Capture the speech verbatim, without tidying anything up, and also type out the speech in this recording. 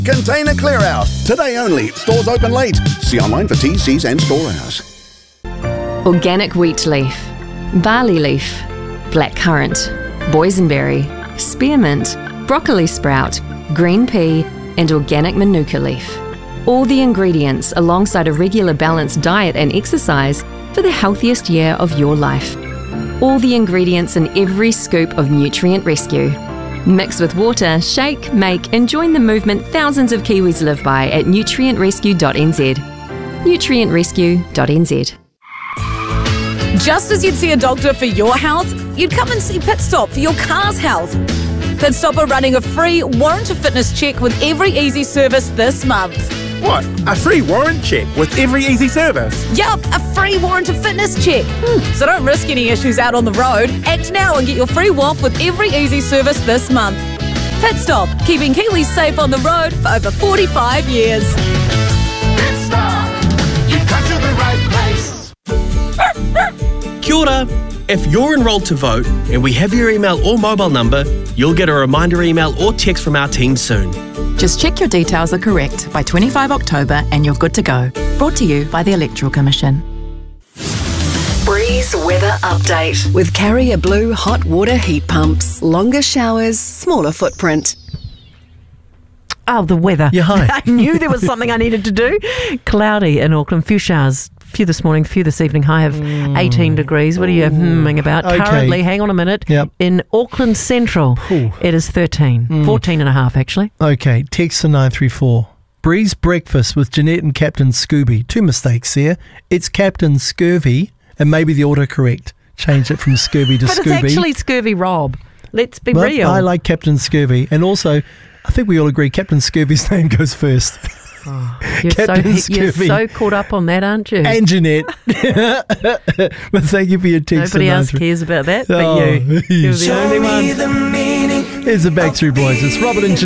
Container clear out. Today only. Stores open late. See online for T's, C's and store hours. Organic wheat leaf, barley leaf, blackcurrant, boysenberry, spearmint, broccoli sprout, green pea and organic manuka leaf. All the ingredients alongside a regular balanced diet and exercise for the healthiest year of your life. All the ingredients in every scoop of Nutrient Rescue. Mix with water, shake, make and join the movement thousands of Kiwis live by at nutrient rescue dot n z. nutrient rescue dot n z. Just as you'd see a doctor for your health, you'd come and see Pit Stop for your car's health. Pit Stop are running a free warrant of fitness check with every easy service this month. What? A free warrant check with every easy service? Yup, a free warrant of fitness check. Hmm. So don't risk any issues out on the road. Act now and get your free W A F with every easy service this month. Pit Stop, keeping Kiwis safe on the road for over forty-five years. Pit Stop, you've come to the right place. Kia ora. If you're enrolled to vote and we have your email or mobile number, you'll get a reminder email or text from our team soon. Just check your details are correct by twenty-fifth of October and you're good to go. Brought to you by the Electoral Commission. Breeze Weather Update with Carrier Blue hot water heat pumps. Longer showers, smaller footprint. Oh, the weather. Yeah, hi. I knew there was something I needed to do. Cloudy in Auckland, few showers. Few this morning, few this evening, high of mm. eighteen degrees. What are you humming about? Okay. Currently, hang on a minute, yep. in Auckland Central, Ooh. It is thirteen. Mm. fourteen and a half, actually. Okay, text to nine three four. Breeze breakfast with Jeanette and Captain Scooby. Two mistakes here. It's Captain Scurvy, and maybe the autocorrect changed it from Scurvy to but Scooby. But it's actually Scurvy Rob. Let's be but real. I like Captain Scurvy. And also, I think we all agree Captain Scurvy's name goes first. Oh, you're, so, you're so caught up on that, aren't you? And Jeanette. But thank you for your text. Nobody else cares about that but oh, you. You're the only one. Here's the Backstreet Boys. It's Robert and